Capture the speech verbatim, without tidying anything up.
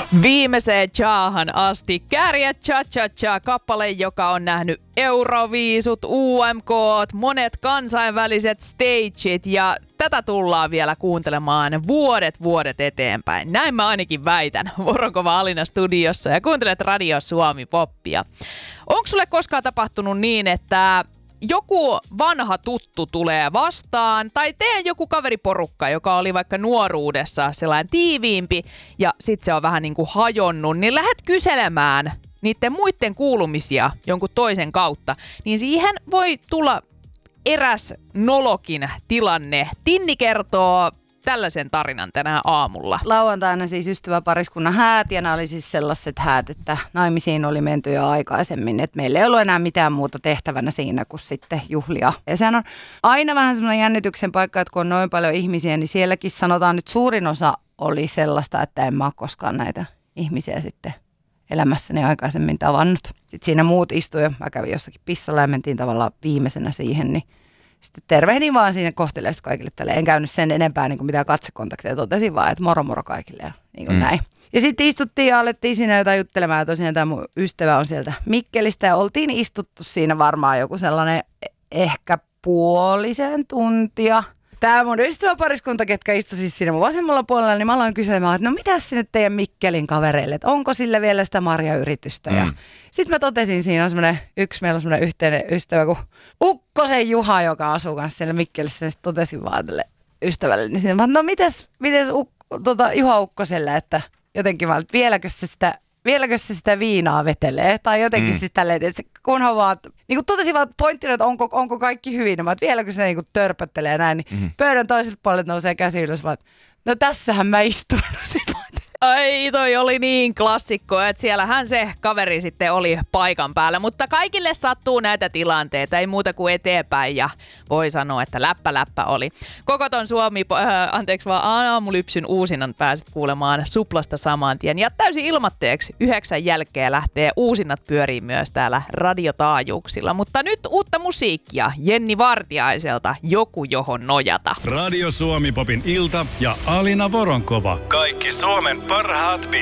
Viimeiseen chaahan asti. Kääriä cha cha cha kappale, joka on nähnyt Euroviisut, U M K:t, monet kansainväliset stageit ja tätä tullaan vielä kuuntelemaan vuodet vuodet eteenpäin. Näin mä ainakin väitän. Voronkova Alina studiossa ja kuuntelet Radio Suomi Poppia. Onko sulle koskaan tapahtunut niin, että joku vanha tuttu tulee vastaan, tai teidän joku kaveriporukka, joka oli vaikka nuoruudessa sellainen tiiviimpi, ja sit se on vähän niin kuin hajonnut, niin lähdet kyselemään niiden muiden kuulumisia jonkun toisen kautta, niin siihen voi tulla eräs nolokin tilanne. Tinni kertoo tällaisen tarinan tänään aamulla. Lauantaina siis ystäväpariskunnan häät, ja nämä oli siis sellaiset häät, että naimisiin oli menty jo aikaisemmin, että meillä ei ollut enää mitään muuta tehtävänä siinä kuin sitten juhlia. Ja sehän on aina vähän semmoinen jännityksen paikka, että kun on noin paljon ihmisiä, niin sielläkin sanotaan nyt suurin osa oli sellaista, että en mä ole koskaan näitä ihmisiä sitten elämässäni aikaisemmin tavannut. Sitten siinä muut istuivat, mä kävin jossakin pissalla ja mentiin tavallaan viimeisenä siihen, niin sitten tervehdin vaan siinä kohteliaasti kaikille tälle. En käynyt sen enempää niin kuin mitään katsekontakteja. Totesin vaan, että moro moro kaikille ja niin kuin mm. näin. Ja sitten istuttiin ja alettiin siinä jotain juttelemaan. Ja tosiaan tämä mun ystävä on sieltä Mikkelistä. Ja oltiin istuttu siinä varmaan joku sellainen ehkä puolisen tuntia. Tämä mun ystäväpariskunta, ketkä istui siis siinä mun vasemmalla puolella, niin mä aloin kyselemään, että no mitäs sinne teidän Mikkelin kavereille, että onko sille vielä sitä marjayritystä. Mm. Ja sitten mä totesin, siinä on semmoinen, yksi meillä on semmoinen yhteinen ystävä kuin Ukkosen Juha, joka asuu kanssa siellä Mikkelissä. Ja sitten totesin vaan tälle ystävälle, niin siinä mä no mites, mites Uk- tota, Juha Ukkoselle, että jotenkin vaan, että vieläkö se sitä... Vieläkö se sitä viinaa vetelee? Tai jotenkin mm. siis tälleen, että se kunhan vaan, niin kuin totesin vaan pointtina, että onko, onko kaikki hyvin, että vieläkö se niin kuin törpöttelee näin, niin mm. pöydän toiselta puolelta nousee käsi ylös, vaan, no tässähän mä istun. Ai, toi oli niin klassikko, että siellähän se kaveri sitten oli paikan päällä, mutta kaikille sattuu näitä tilanteita, ei muuta kuin eteenpäin ja voi sanoa, että läppä läppä oli. Koko ton Suomi, äh, anteeksi vaan aamulypsyn uusinnan pääsit kuulemaan Suplasta saman tien ja täysin ilmatteeksi yhdeksän jälkeen lähtee uusinnat pyöriin myös täällä radiotaajuuksilla, mutta nyt uutta musiikkia Jenni Vartiaiselta, Joku johon nojata. Radio Suomi Popin ilta ja Alina Voronkova. Kaikki Suomen parhaat